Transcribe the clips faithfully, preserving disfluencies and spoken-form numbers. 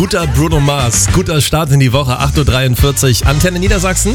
Guter Bruno Mars, guter Start in die Woche, acht Uhr dreiundvierzig, Antenne Niedersachsen.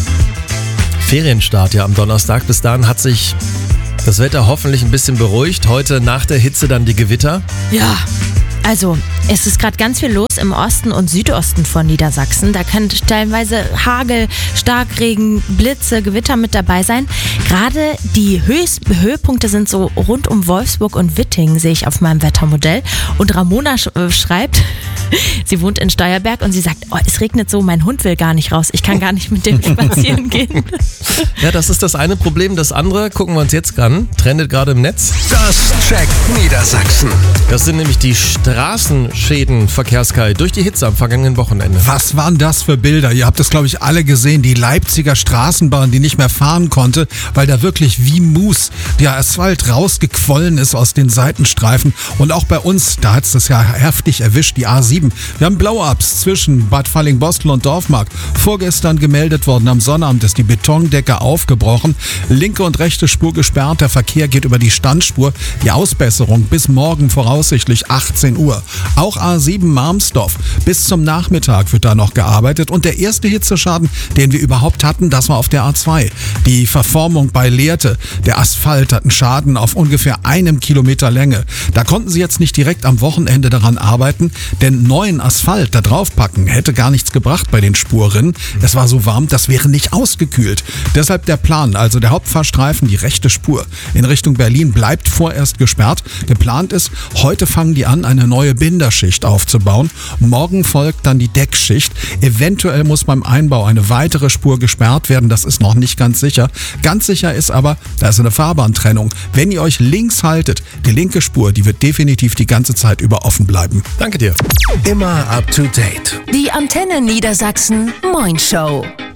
Ferienstart ja am Donnerstag. Bis dahin hat sich das Wetter hoffentlich ein bisschen beruhigt. Heute nach der Hitze dann die Gewitter. Ja, also es ist gerade ganz viel los im Osten und Südosten von Niedersachsen. Da kann teilweise Hagel, Starkregen, Blitze, Gewitter mit dabei sein. Gerade die Höchst- Höhepunkte sind so rund um Wolfsburg und Wittingen, sehe ich auf meinem Wettermodell. Und Ramona sch- äh, schreibt, sie wohnt in Steuerberg und sie sagt, oh, es regnet so, mein Hund will gar nicht raus. Ich kann gar nicht mit dem spazieren gehen. Ja, das ist das eine Problem. Das andere gucken wir uns jetzt an. Trendet gerade im Netz. Das checkt Niedersachsen. Das sind nämlich die Straßenschäden, Verkehrskei, durch die Hitze am vergangenen Wochenende. Was waren das für Bilder? Ihr habt das, glaube ich, alle gesehen. Die Leipziger Straßenbahn, die nicht mehr fahren konnte, weil da wirklich wie Mus der Asphalt rausgequollen ist aus den Seitenstreifen. Und auch bei uns, da hat es das ja heftig erwischt, die A sieben. Wir haben Blow-ups zwischen Bad Falling-Bostel und Dorfmark. Vorgestern gemeldet worden, am Sonnabend ist die Betondecke aufgebrochen. Linke und rechte Spur gesperrt. Der Verkehr geht über die Standspur. Die Ausbesserung bis morgen voraussichtlich achtzehn Uhr. Auch A sieben Marmsdorf. Bis zum Nachmittag wird da noch gearbeitet. Und der erste Hitzeschaden, den wir überhaupt hatten, das war auf der A zwei. Die Verformung bei Lehrte. Der Asphalt hat einen Schaden auf ungefähr einem Kilometer Länge. Da konnten sie jetzt nicht direkt am Wochenende daran arbeiten, denn neuen Asphalt da draufpacken hätte gar nichts gebracht bei den Spurrinnen. Es war so warm, das wäre nicht ausgekühlt. Deshalb der Plan, also der Hauptfahrstreifen, die rechte Spur in Richtung Berlin bleibt vorerst gesperrt. Geplant ist, heute fangen die an, eine neue Binderschicht aufzubauen. Morgen folgt dann die Deckschicht. Eventuell muss beim Einbau eine weitere Spur gesperrt werden, das ist noch nicht ganz sicher. Ganz sicher ist aber, da ist eine Fahrbahntrennung. Wenn ihr euch links haltet, die linke Spur, die wird definitiv die ganze Zeit über offen bleiben. Danke dir. Immer up to date. Die Antenne Niedersachsen Moin Show.